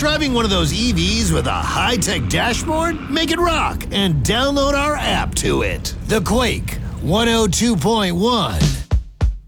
Driving one of those EVs with a high-tech dashboard? Make it rock and download our app to it. The Quake 102.1.